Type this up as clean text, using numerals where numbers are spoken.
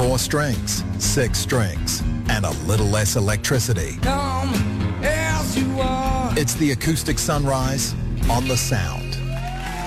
4 strings, 6 strings, and a little less electricity. Come as you are. It's the acoustic sunrise on the sound.